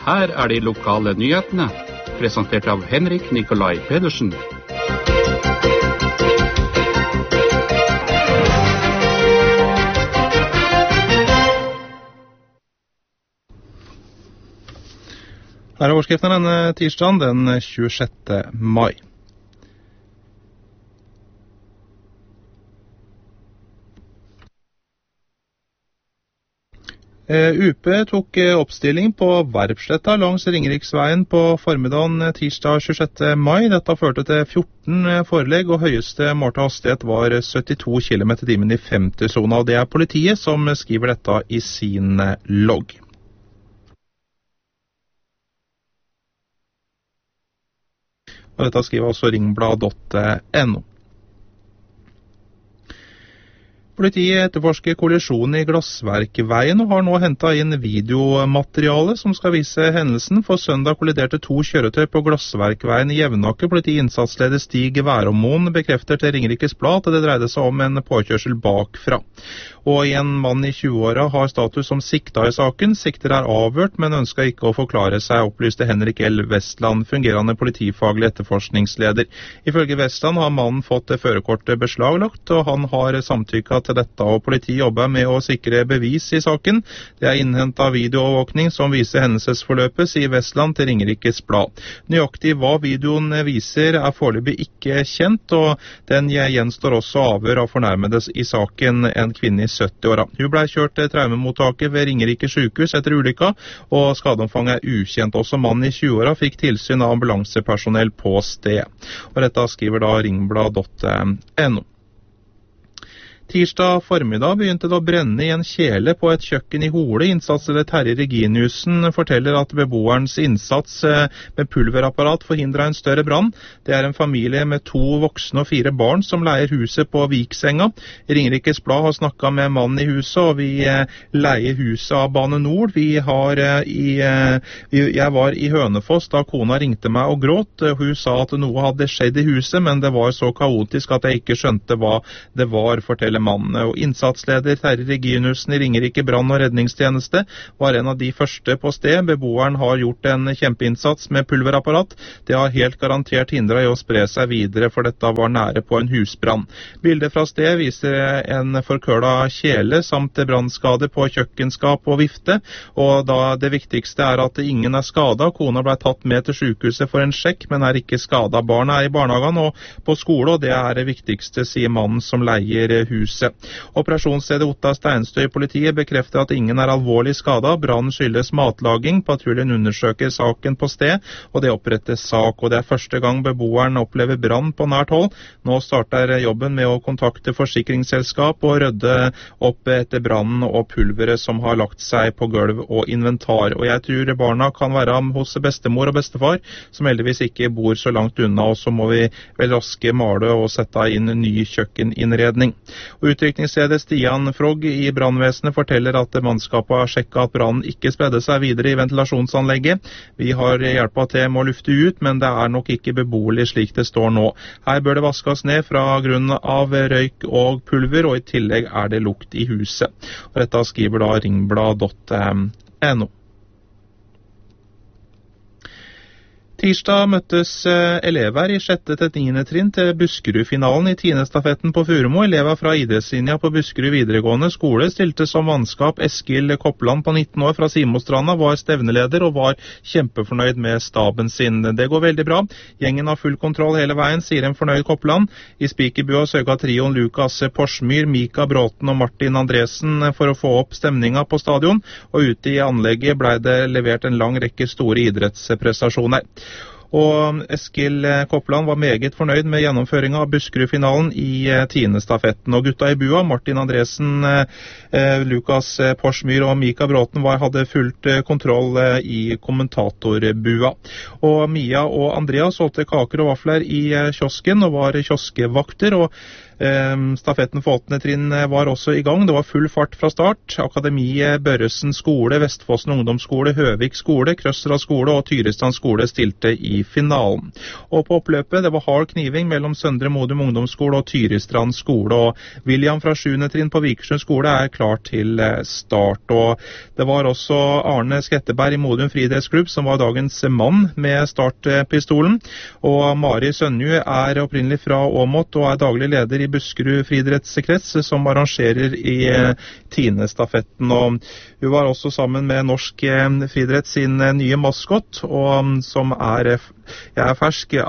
Her de lokale nyhetene, presentert av Henrik Nikolai Pedersen. Her overskriften denne tirsdagen, den 26. mai. UP tok oppstilling på Verpsletta langs Ringeriksveien på formiddagen tirsdag 26. mai. Dette førte til 14 forelegg, og høyeste målte hastighet var 72 km/t i 50-sona. Og det politiet som skriver dette i sin logg. Og dette skriver også ringblad.no. Politiet etterforsker kollisjonen i Glassverkveien og har nå hentet inn videomateriale som skal vise hendelsen. For søndag kolliderte 2 kjøretøy på Glassverkveien i Jevnaker. Politiinnsatsleder Stig Væromoen bekrefter til Ringerikes Blad at det dreide seg om en påkjørsel bakfra. Og en mann i 20-åra har status som sikta i saken. Sikter avhørt, men ønsker ikke å forklare seg, opplyste Henrik L. Vestland, fungerende politifaglig etterforskningsleder. Ifølge Vestland har mannen fått førerkortet beslaglagt, og han har samtykket til dette, og politiet jobber med å sikre bevis i saken. Det innhentet videoovervåkning som viser hendelsesforløpet, sier Vestland til Ringerikes Blad. Nøyaktig hva videoen viser foreløpig ikke kjent, og den gjenstår også avhør av fornærmede i saken, en kvinne i 70-åra. Hun ble kjørt til traumemottaket ved Ringerike sykehus etter ulykka, og skadeomfanget ukjent. Også mannen i 20-åra fikk tilsyn av ambulansepersonell på sted. Og dette skriver da ringblad.no. Tirsdag formiddag begynte det å brenne i en kjele på et kjøkken i Hole. Innsatsleder Terje Reginiussen forteller at beboerens innsats med pulverapparat forhindret en større brann. Det en familie med 2 voksne og 4 barn som leier huset på Viksenga. Ringerikes Blad har snakket med mannen i huset, og vi leier huset av Bane Nord. Jeg var i Hønefoss da kona ringte meg og gråt. Hun sa at noe hadde skjedd i huset, men det var så kaotisk at jeg ikke skjønte hva det var, forteller mannen. Og innsatsleder Terje Reginiussen i Ringerike brann- og redningstjeneste var en av de første på sted. Beboeren har gjort en kjempeinnsats med pulverapparat. Det har helt garantert hindret i å spre seg videre, for dette var nære på en husbrann. Bildet fra sted viser en forkøla kjele samt brannskade på kjøkkenskap og vifte, og da det viktigste at ingen skadet. Kona ble tatt med til sykehuset for en sjekk, men ikke skadet. Barna i barnehagen og på skole, og det det viktigste, sier mannen som leier huset. Operasjonsstedet Otta Steinstøy politiet bekrefter at ingen alvorlig skadet. Brannen skyldes matlaging. Patruljen undersøker saken på sted, og det opprettes sak. Og det første gang beboeren opplever brann på nært hold. Nå starter jobben med å kontakte forsikringsselskap og rydde opp etter brannen og pulveret som har lagt seg på gulv og inventar. Og jeg tror barna kan være hos bestemor og bestefar, som heldigvis ikke bor så langt unna, og så må vi vel raske male og sette inn ny kjøkkeninnredning. Og utrykningsleder Stian Frogg i brannvesenet forteller at mannskapet har sjekket at brannen ikke spredde seg videre i ventilasjonsanlegget. Vi har hjulpet til med å lufte ut, men det nok ikke beboelig slik det står nå. Her bør det vaskes ned fra grunn av røyk og pulver, og i tillegg det lukt i huset. Og dette skriver da ringblad.no. Tirsdag møttes elever i 6. til 9. trinn til Buskerud-finalen i 10-stafetten på Furumo. Elever fra idrettslinja på Buskerud videregående skole stilte som mannskap. Eskil Koppland på 19 år fra Simostranda var stevneleder og var kjempefornøyd med staben sin. Det går veldig bra. Gjengen har full kontroll hele veien, sier en fornøyd Koppland. I Spikerbua søka trioen Lukas Porsmyr, Mika Bråten og Martin Andresen for å få opp stemninga på stadion, og ute i anlegget ble det levert en lang rekke store idrettsprestasjoner. Og Eskil Koppland var meget fornøyd med gjennomføringen av Buskerud-finalen i 10-stafetten. Og gutta i bua, Martin Andresen, Lukas Porsmyr og Mika Bråten hadde fullt kontroll i kommentatorbua. Og Mia og Andreas solgte kaker og vafler i kiosken og var kioskevakter, og Stafetten for 8. trinn var også i gang. Det var full fart fra start. Akademiet, Børresen skole, Vestfossen ungdomsskole, Høvik skole, Krøsra skole og Tyrestan skole stilte i finalen. Og på oppløpet, det var hard kniving mellom Søndre Modum ungdomsskole og Tyrestrand skole, og William fra 7. trinn på Vikersund skole er klar til start. Og det var også Arne Skretteberg i Modum friidrettsklubb som var dagens mann med startpistolen. Og Mari Sønju er opprinnelig fra Åmot og er daglig leder i Buskerud friidrettskrets som arrangerer i Tine-stafetten. Og hun var også sammen med Norsk friidrett sin nye maskott, og som jeg er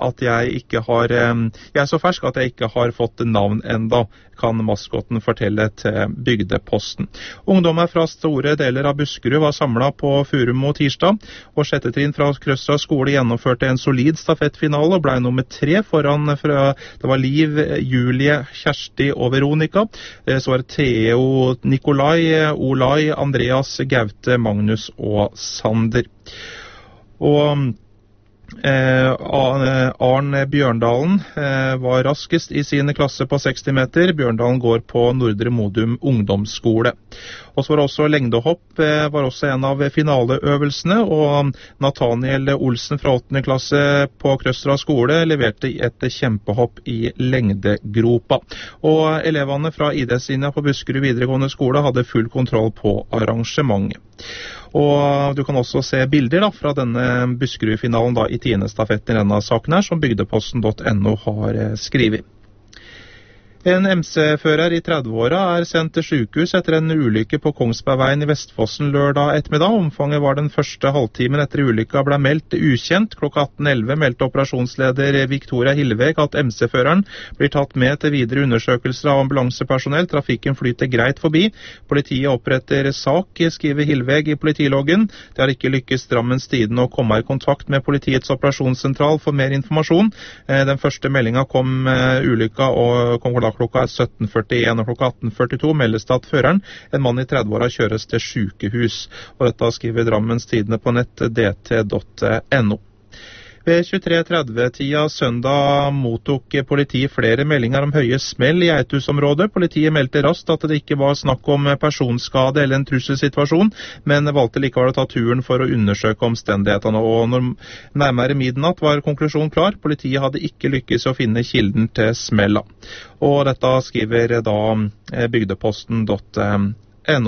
så fersk at jeg ikke har fått navn enda, kan maskotten fortelle til Bygdeposten. Ungdommer fra store deler av Buskerud var samlet på Furumo tirsdag, og 6. trinn fra Krøsra skole gjennomførte en solid stafettfinale og ble nummer 3 foran det var Liv, Julie, Kjersti og Veronika. Så var det Theo, Nikolai, Olai, Andreas, Gaute, Magnus og Sander. Og Arne Bjørndalen var raskest i sin klasse på 60 meter. Bjørndalen går på Nordre Modum ungdomsskole. Og så var det også lengdehopp, var også en av finaleøvelsene, og Nathaniel Olsen fra 8. klasse på Krøsra skole leverte et kjempehopp i lengdegropa. Og elevene fra idrettslinja på Buskerud videregående skole hadde full kontroll på arrangementet. Og du kan også se bilder fra denne Buskerud-finalen i Tine-stafetten i denne saken her, som bygdeposten.no har skrevet. En MC-fører i 30-åra er sendt til sykehus etter en ulykke på Kongsbergveien i Vestfossen lørdag ettermiddag. Omfanget var den første halvtimen etter ulykka ble meldt ukjent. Klokka 18.11 meldte operasjonsleder Victoria Hillevek at MC-føreren blir tatt med til videre undersøkelser av ambulansepersonell. Trafikken flyter greit forbi. Politiet oppretter sak, skriver Hillevek i politiloggen. Det har ikke lykkes Drammens Tidende å komme i kontakt med politiets operasjonssentral for mer informasjon. Den første meldinga kom ulykka og kom klokka 17.41 og klokka 18.42 meldes det at føreren, en mann i 30-åra, kjøres til sykehus. Og dette skriver Drammens Tidende på nett dt.no. Ved 23.30-tida søndag mottok politiet flere meldinger om høye smell i Eitus-området. Politiet meldte raskt at det ikke var snakk om personskade eller en trusselsituasjon, men valgte likevel å ta turen for å undersøke omstendighetene. Og når nærmere midnatt var konklusjonen klar. Politiet hadde ikke lykkes å finne kilden til smella. Og dette skriver da bygdeposten.no.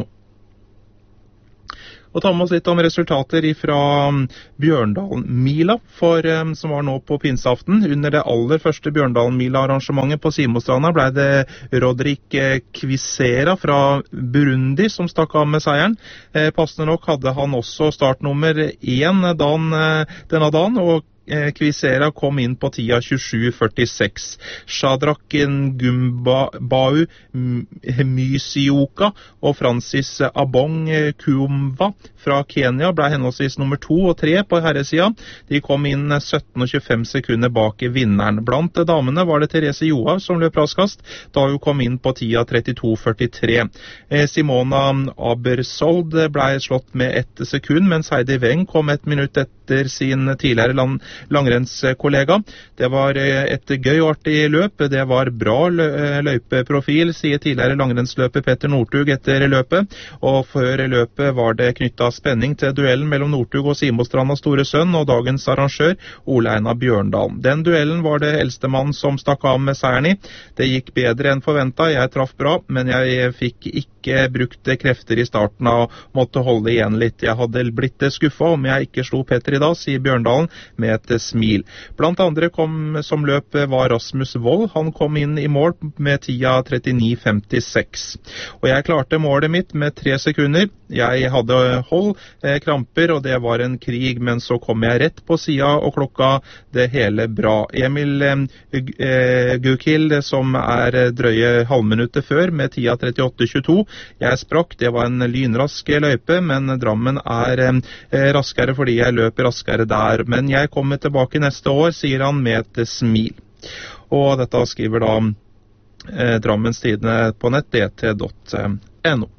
Og ta med oss litt om resultater fra Bjørndalen-mila, som var nå på pinseaften. Under det aller første Bjørndalen-mila-arrangementet på Simostranda ble det Rodrik Kvisera fra Burundi som stakk av med seieren. Passende nok hadde han også startnummer 1 denne dagen, og Kvisera kom inn på tida 27.46. Shadrach Ngumbau Mysioka og Francis Abong Kumva fra Kenya ble henholdsvis nummer 2 og 3 på herresida. De kom inn 17 og 25 sekunder bak vinneren. Blant damene var det Therese Johaug som løp raskest, da hun kom inn på tida 32.43. Simona Abersold ble slått med 1 sekund, mens Heidi Weng kom 1 minutt etter sin tidligere langrennskollega. Det var et gøy og artig løp. Det var bra løypeprofil, sier tidligere langrennsløper Petter Northug etter løpet. Og før løpet var det knyttet spenning til duellen mellom Northug og Simostrandas store sønn og dagens arrangør, Ole Einar Bjørndalen. Den duellen var det eldste mann som stakk av med seieren i. Det gikk bedre enn forventet. Jeg traff bra, men jeg fikk ikke brukt krefter i starten og måtte holde igjen litt. Jeg hadde blitt skuffet om jeg ikke slo Petter i dag, sier Bjørndalen med et smil. Blant andre som løp var Rasmus Wold. Han kom inn i mål med tida 39.56. Og jeg klarte målet mitt med 3 sekunder. Jeg hadde hold, kramper, og det var en krig, men så kom jeg rett på sida og klokka det hele bra. Emil Gukild, som er drøye halvminuttet før, med tida 38.22. Jeg sprakk, det var en lynrask løype, men Drammen er raskere fordi jeg løper raskere der. Men jeg kommer tilbake neste år, sier han med et smil. Og dette skriver da Drammens Tidende på nett dt.no.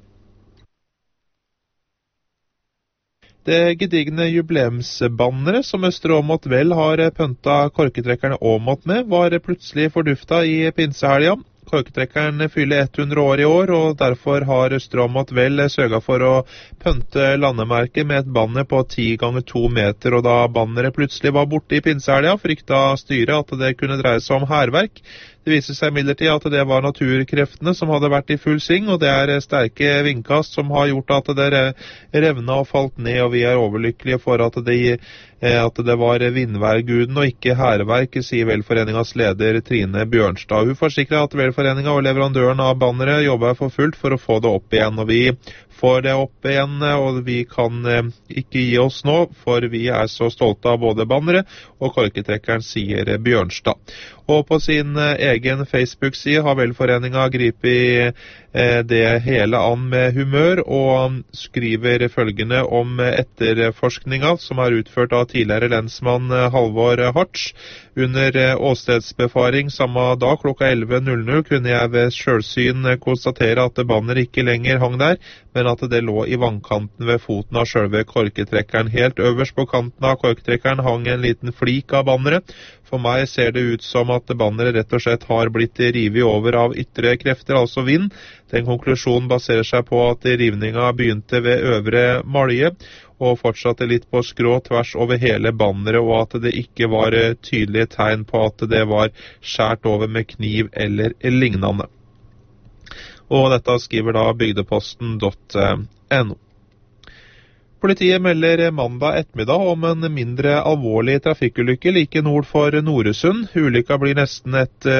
Det gedigne jubileumsbannere som Østre Åmot vel har pønta korketrekkerne Åmot med, var plutselig fordufta i pinsehelga. Korketrekkeren fyller 100 år i år, og derfor har Strom og Vel sørget for å pønte landemerket med et banner på 10 ganger 2 meter, og da banneret plutselig var borte i pinsehelga, frykta styret at det kunne dreie seg om hærverk. Det viser seg imidlertid at det var naturkreftene som hadde vært i full sving, og det er sterke vindkast som har gjort at det revna og falt ned, og vi er overlykkelige for at det var vindværguden og ikke hærverk, sier Velforeningas leder Trine Bjørnstad. Hun forsikrer at Velforeninga og leverandøren av banneret jobber for fullt for å få det opp igjen, og vi får det opp igjen, og vi kan ikke gi oss nå, for vi er så stolte av både banneret og korketrekkeren, sier Bjørnstad. Og på sin egen Facebook-side har Velforeninga gripet det hele an med humør, og skriver følgende om etterforskninga som er utført av tidligere lensmann Halvor Hartz. Under åstedsbefaring samme dag klokka 11.00 kunne jeg ved selvsyn konstatere at banneret ikke lenger hang der, men at det lå i vannkanten ved foten av selve korketrekkeren. Helt øverst på kanten av korketrekkeren hang en liten flik av banneret. For meg ser det ut som at banneret rett og slett har blitt rivet over av ytre krefter, altså vind. Den konklusjonen baserer seg på at rivninga begynte ved øvre malje, og fortsatte litt på skrå tvers over hele banneret, og at det ikke var tydelige tegn på at det var skjært over med kniv eller lignende. Og dette skriver da bygdeposten.no. Politiet melder mandag ettermiddag om en mindre alvorlig trafikkulykke like nord for Noresund. Ulykka blir nesten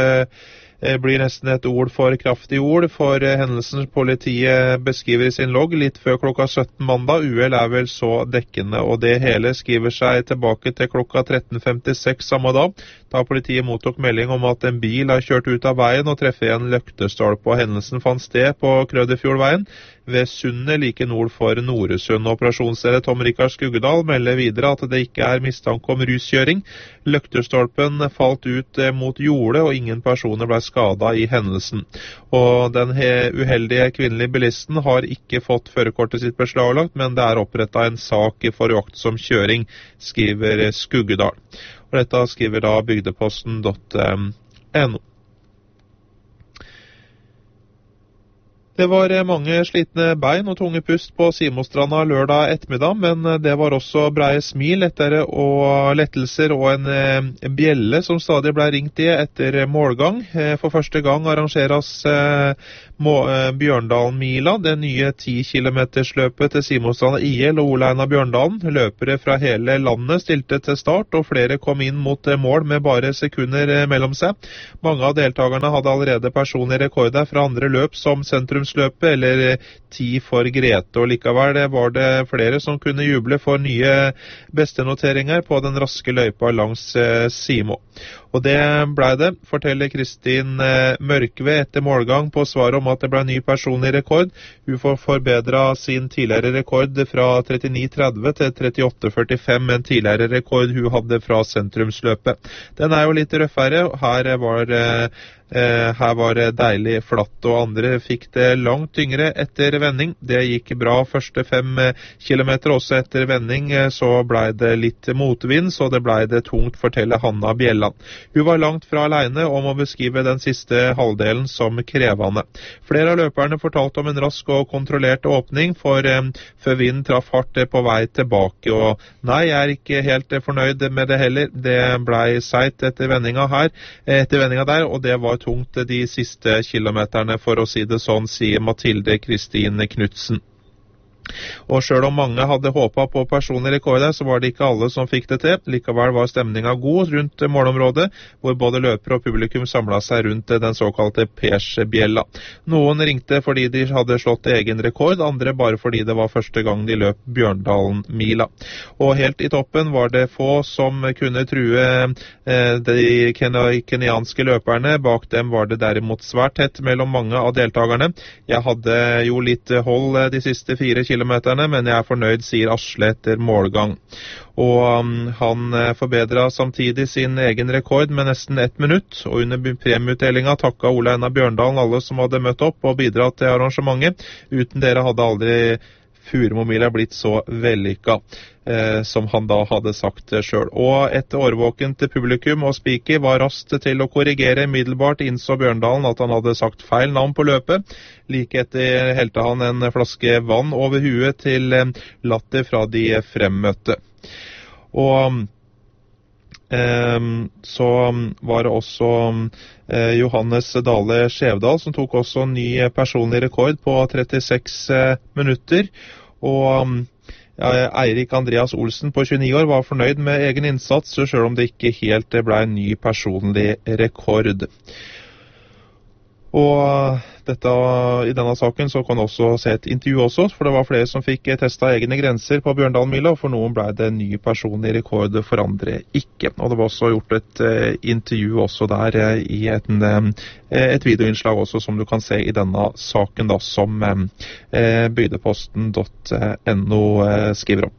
et ord for kraftig ord, for hendelsen politiet beskriver i sin logg litt før klokka 17 mandag. Uhell er vel så dekkende, og det hele skriver seg tilbake til klokka 13.56 samme dag, da politiet mottok melding om at en bil har kjørt ut av veien og treffet en løktestolpe, og hendelsen fant sted på Krøderfjordveien ved Sundet like nord for Noresund. Operasjonsleder Tom Rikard Skuggedal melder videre at det ikke er mistanke om ruskjøring. Løktestolpen falt ut mot jordet, og ingen personer ble skadet i hendelsen. Og den uheldige kvinnelige bilisten har ikke fått førerkortet sitt beslaglagt, men det er opprettet en sak for uaktsom kjøring, skriver Skuggedal. Og dette skriver da bygdeposten.no. Det var mange slitne bein og tunge pust på Simostranda lørdag ettermiddag, men det var også breie smil og lettelser og en bjelle som stadig ble ringt i etter målgang. For første gang arrangeres Bjørndalen-mila, det nye 10 km-løpet til Simostranda IL og Ole Einar Bjørndalen. Løpere fra hele landet stilte til start, og flere kom inn mot mål med bare sekunder mellom seg. Mange av deltakerne hadde allerede personlige rekorder fra andre løp som sentrumsløpet eller 10 for Grete, og likevel var det flere som kunne juble for nye bestenoteringer på den raske løypa langs Simo. Og det ble det, forteller Kristin Mørkve etter målgang på svar om at det ble ny personlig rekord. Hun får forbedret sin tidligere rekord fra 39,30 til 38,45, en tidligere rekord hun hadde fra sentrumsløpet. Den er jo litt røffere, her var det deilig flatt, og andre fikk det langt tyngre etter vending. Det gikk bra første 5 kilometer, også etter vending så ble det litt motvind, så det ble det tungt, forteller Hanna Bjelland. Hun var langt fra alene om å beskrive den siste halvdelen som krevende. Flere av løperne fortalte om en rask og kontrollert åpning, for før vinden traff hardt på vei tilbake, og nei, jeg er ikke helt fornøyd med det heller. Det ble seit etter vendinga der, og det var tungt de siste kilometerne, for å si det sånn, sier Mathilde Kristine Knudsen. Og selv om mange hadde håpet på personlig rekorder, så var det ikke alle som fikk det til. Likevel var stemninga god rundt målområdet, hvor både løpere og publikum samlet seg rundt den såkalte Persbjella. Noen ringte fordi de hadde slått egen rekord, andre bare fordi det var første gang de løp Bjørndalen-mila. Og helt i toppen var det få som kunne true de kenyanske løperne. Bak dem var det derimot svært tett mellom mange av deltakerne. Jeg hadde jo litt hold de siste 4 kilometerne, men jeg er fornøyd, sier Asle etter målgang. Og han forbedret samtidig sin egen rekord med nesten 1 minutt, og under premieutdelinga takket Ole Einar Bjørndalen alle som hadde møtt opp og bidratt til arrangementet. Uten dere hadde aldri Furumomila blitt så vellykka, som han da hadde sagt selv. Og et årvåkent publikum og speaker var raskt til å korrigere. Middelbart innså Bjørndalen at han hadde sagt feil navn på løpet. Like etter helte han en flaske vann over huet til latter fra de fremmøtte. Og så var det også Johannes Dale Skjevdal som tok også ny personlig rekord på 36 minutter. Og Eirik Andreas Olsen på 29 år var fornøyd med egen innsats, selv om det ikke helt ble en ny personlig rekord. Og i denne saken så kan du også se et intervju også, for det var flere som fikk testet egne grenser på Bjørndalmila, og for noen ble det en ny personlig rekord, for andre ikke. Og det var også gjort et intervju også der i et videoinnslag også, som du kan se i denne saken da, som bygdeposten.no skriver om.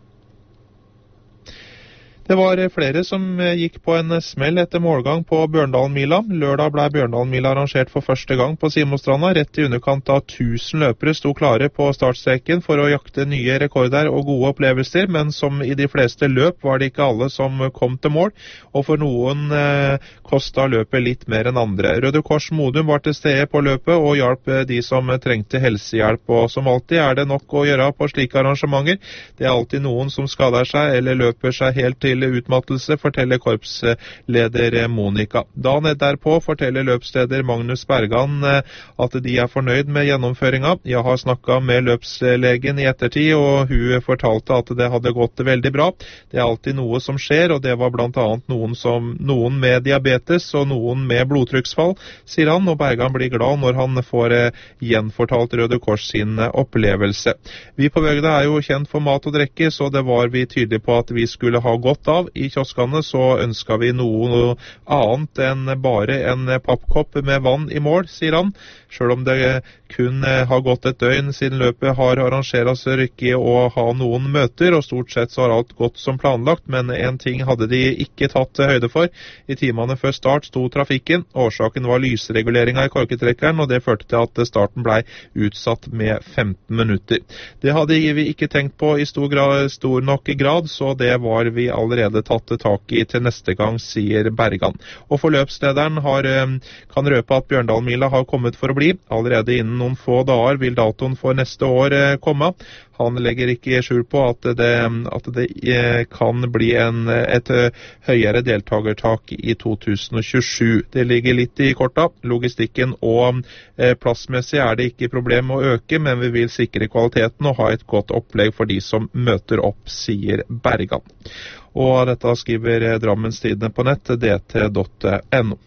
Det var flere som gikk på en smell etter målgang på Bjørndalmila. Lørdag ble Bjørndalmila arrangert for første gang på Simonstranda. Rett i underkant av 1000 løpere sto klare på startstreken for å jakte nye rekorder og gode opplevelser, men som i de fleste løp var det ikke alle som kom til mål, og for noen kostet løpet litt mer enn andre. Røde Kors Modum var til stede på løpet og hjalp de som trengte helsehjelp, og som alltid er det nok å gjøre på slike arrangementer. Det er alltid noen som skader seg eller løper seg helt til utmattelse, forteller korpsleder Monika. Dagen derpå forteller løpsleder Magnus Bergan at de er fornøyd med gjennomføringa. Jeg har snakket med løpslegen i ettertid, og hun fortalte at det hadde gått veldig bra. Det er alltid noe som skjer, og det var blant annet noen med diabetes og noen med blodtrykksfall, sier han, og Bergan blir glad når han får gjenfortalt Røde Kors sin opplevelse. Vi på Bøgda er jo kjent for mat og drikke, så det var vi tydelige på at vi skulle ha godt av. I kioskene så ønsker vi noe annet enn bare en pappkopp med vann i mål, sier han. Selv om det kun har gått et døgn siden løpet har arrangeret så rykke å ha noen møter, og stort sett så har alt gått som planlagt, men en ting hadde de ikke tatt høyde for. I timene før start sto trafikken. Årsaken var lysreguleringen i korketrekkeren, og det førte til at starten ble utsatt med 15 minutter. Det hadde vi ikke tenkt på i stor nok grad, så det var vi allerede tatt tak i til neste gang, sier Bergan. Og forløpslederen kan røpe at Bjørndalmila har kommet for å bli. Allerede innen noen få dager vil datoen for neste år komme. Han legger ikke skjul på at det kan bli et høyere deltagertak i 2027. Det ligger litt i korta. Logistikken og plassmessig er det ikke problem å øke, men vi vil sikre kvaliteten og ha et godt opplegg for de som møter opp, sier Bergan. Og dette skriver Drammens Tidende på nett, dt.no.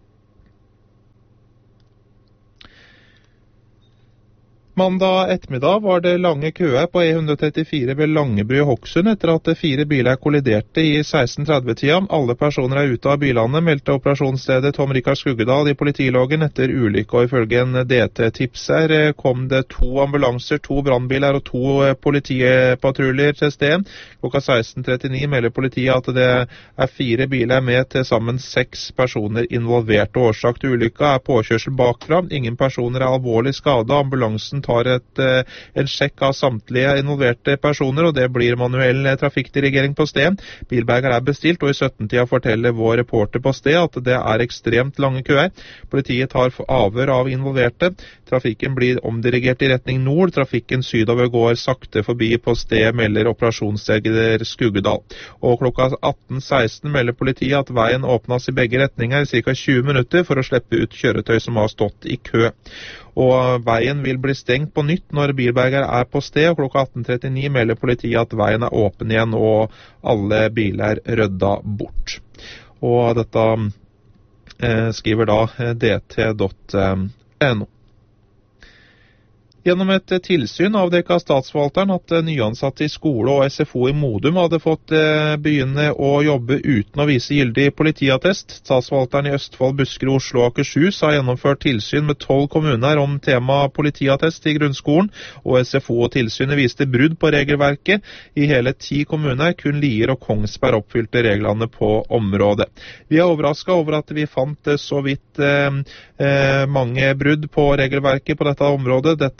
Mandag ettermiddag var det lange køer på E134 ved Langebru i Hokksund etter at 4 biler kolliderte i 16:30-tida. Alle personer er ute av bilene, meldte operasjonsleder Tom Rikard Skuggedal i politiloggen etter ulykke, og ifølge en DT-tipser kom det 2 ambulanser, 2 brannbiler og 2 politipatruljer til stedet. Klokka 16:39 melder politiet at det er 4 biler med til sammen 6 personer involvert. Årsak til ulykka er påkjørsel bakfra. Ingen personer er alvorlig skadet. Ambulansen tar en sjekk av samtlige involverte personer, og det blir manuell trafikkdirigering på sted. Bilberger er bestilt, og i 17-tida forteller vår reporter på sted at det er ekstremt lange køer. Politiet tar avhør av involverte. Trafikken blir omdirigert i retning nord. Trafikken sydover går sakte forbi på sted, melder operasjonsleder Skuggedal. Og klokka 18:16 melder politiet at veien åpnes i begge retninger i ca. 20 minutter for å slippe ut kjøretøy som har stått i kø. Og veien vil bli stengt på nytt når bilberger er på sted, og klokka 18:39 melder politiet at veien er åpen igjen og alle biler rydda bort. Og dette skriver da dt.no. Gjennom et tilsyn avdekket statsforvalteren at nyansatte i skole og SFO i Modum hadde fått begynne å jobbe uten å vise gyldig politiattest. Statsforvalteren i Østfold, Buskerud, Oslo og Akershus har gjennomført tilsyn med 12 kommuner om tema politiattest i grunnskolen, og SFO og tilsynet viste brudd på regelverket. I hele 10 kommuner, kun Lier og Kongsberg oppfylte reglene på området. Vi er overrasket over at vi fant så vidt mange brudd på regelverket på dette området. Dette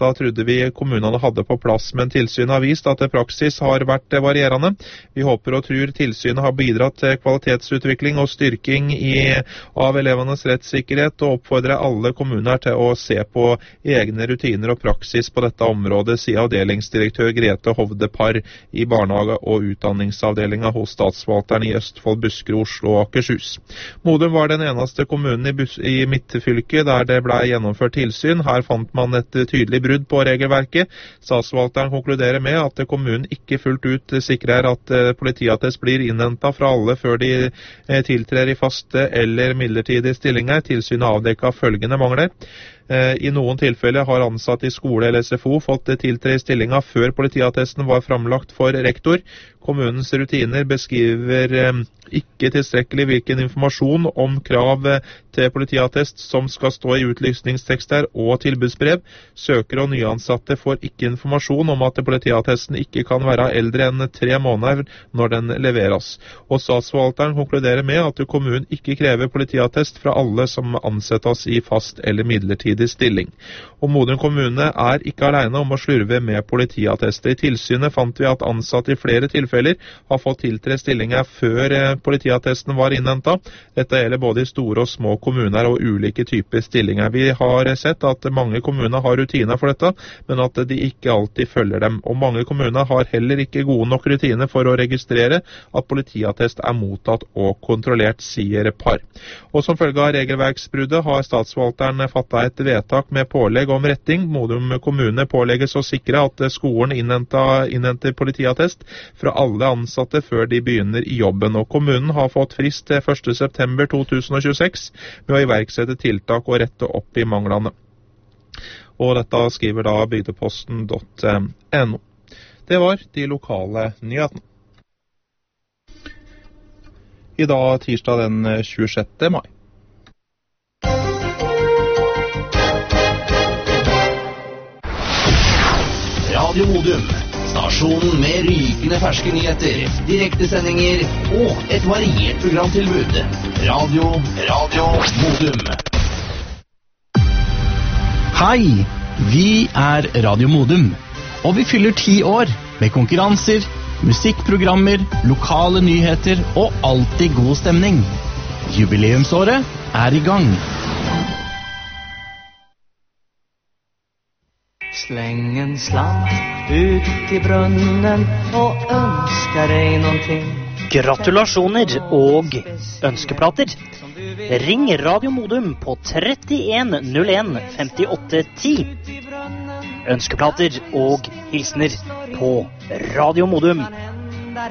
Da trodde vi kommunene hadde på plass, men tilsynet har vist at praksis har vært varierende. Vi håper og tror tilsynet har bidratt til kvalitetsutvikling og styrking av elevenes rettssikkerhet, og oppfordrer alle kommuner til å se på egne rutiner og praksis på dette området, sier avdelingsdirektør Grete Hovde Parr i barnehage- og utdanningsavdelingen hos Statsforvalteren i Østfold, Buskerud, Oslo og Akershus. Modum var den eneste kommunen i midtfylket der det ble gjennomført tilsyn. Her fant man et tydelig brudd på regelverket. Statsforvalteren konkluderer med at kommunen ikke fullt ut sikrer at politiattest blir innhentet fra alle før de tiltrer i faste eller midlertidige stillinger. Tilsynet avdekket følgende mangler. I noen tilfeller har ansatt i skole eller SFO fått tiltre i stillingen før politiattesten var framlagt for rektor. Kommunens rutiner beskriver ikke tilstrekkelig hvilken informasjon om krav til politiattest som skal stå i utlysningstekster og tilbudsbrev. Søkere og nyansatte får ikke informasjon om at politiattesten ikke kan være eldre enn 3 måneder når den leveres. Og Statsforvalteren konkluderer med at kommunen ikke krever politiattest fra alle som ansettes i fast eller midlertidig stilling. Og Modum kommune er ikke alene om å slurve med politiattester. I tilsynet fant vi at ansatte i flere tilfeller har fått tiltre stillinger før politiattesten var innhentet. Dette gjelder både i store og små kommuner og ulike typer stillinger. Vi har sett at mange kommuner har rutiner for dette, men at de ikke alltid følger dem. Og mange kommuner har heller ikke gode nok rutiner for å registrere at politiattest er mottatt og kontrollert, sier Parr. Og som følge av regelverksbruddet har Statsforvalteren fattet et vedtak med pålegg om retting. Modum kommune pålegges å sikre at skolen innhenter politiattest fra alle ansatte før de begynner i jobben. Og kommunen har fått frist til 1. september 2026 med å iverksette tiltak og rette opp i manglene. Og dette skriver da bygdeposten.no. Det var de lokale nyhetene. I dag tirsdag den 26. mai. Radio Modum, stasjonen med rykende ferske nyheter, direktesendinger og et variert programtilbud. Radio Modum. Hei, vi er Radio Modum, og vi fyller 10 år med konkurranser, musikkprogrammer, lokale nyheter og alltid god stemning. Jubileumsåret er i gang. Släng en slant ut i brunnen og ønsker deg någonting. Gratulasjoner og ønskeplater. Ring Radio Modum på 31 01 58 10. Ønskeplater og hilsner på Radio Modum